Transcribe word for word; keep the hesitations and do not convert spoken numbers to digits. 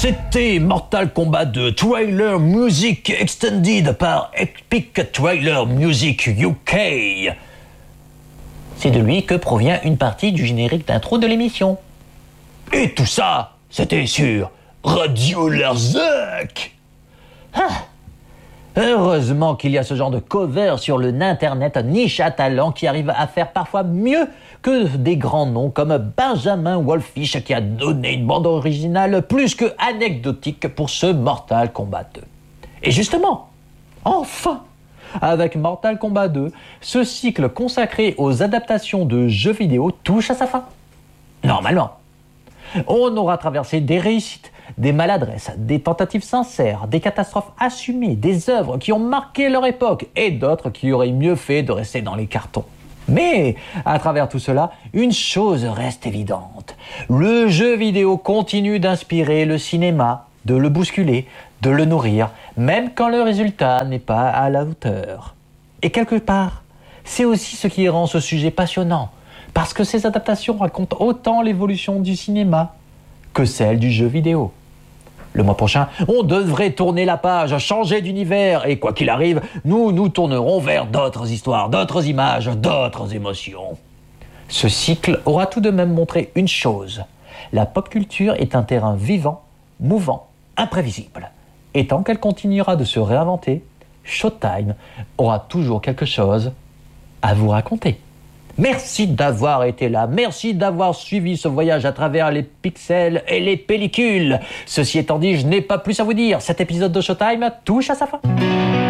C'était Mortal Kombat deux Trailer Music Extended par Epic Trailer Music U K. C'est de lui que provient une partie du générique d'intro de l'émission. Et tout ça, c'était sur Radio Larzac. Ah, heureusement qu'il y a ce genre de cover sur le Ninternet niche à talent qui arrive à faire parfois mieux que des grands noms comme Benjamin Wallfisch qui a donné une bande originale plus que anecdotique pour ce Mortal Kombat deux. Et justement, enfin, avec Mortal Kombat deux, ce cycle consacré aux adaptations de jeux vidéo touche à sa fin. Normalement. On aura traversé des réussites, des maladresses, des tentatives sincères, des catastrophes assumées, des œuvres qui ont marqué leur époque et d'autres qui auraient mieux fait de rester dans les cartons. Mais, à travers tout cela, une chose reste évidente. Le jeu vidéo continue d'inspirer le cinéma, de le bousculer, de le nourrir, même quand le résultat n'est pas à la hauteur. Et quelque part, c'est aussi ce qui rend ce sujet passionnant, parce que ces adaptations racontent autant l'évolution du cinéma que celle du jeu vidéo. Le mois prochain, on devrait tourner la page, changer d'univers, et quoi qu'il arrive, nous nous tournerons vers d'autres histoires, d'autres images, d'autres émotions. Ce cycle aura tout de même montré une chose. La pop culture est un terrain vivant, mouvant, imprévisible. Et tant qu'elle continuera de se réinventer, Showtime aura toujours quelque chose à vous raconter. Merci d'avoir été là, merci d'avoir suivi ce voyage à travers les pixels et les pellicules. Ceci étant dit, je n'ai pas plus à vous dire, cet épisode de Showtime touche à sa fin.